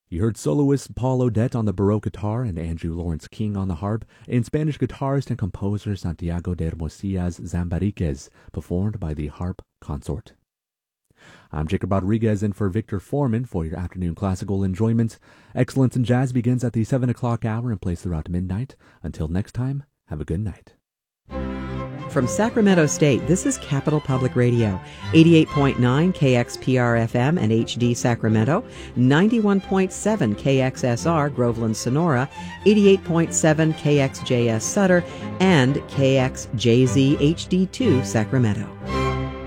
You heard soloist Paul Odette on the Baroque guitar and Andrew Lawrence King on the harp, and Spanish guitarist and composer Santiago de Hermosillas Zambarriquez, performed by the Harp Consort. I'm Jacob Rodriguez in for Victor Foreman for your afternoon classical enjoyment. Excellence in Jazz begins at the 7 o'clock hour and plays throughout midnight. Until next time, have a good night. From Sacramento State, this is Capital Public Radio, 88.9 KXPR-FM and HD Sacramento, 91.7 KXSR Groveland Sonora, 88.7 KXJS Sutter, and KXJZ HD2 Sacramento.